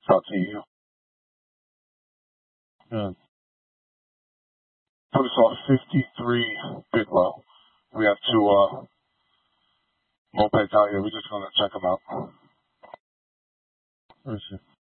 Talk to you. Good. Put us on 53 big low. We have two mopeds out here. We're just going to check them out. Where is she?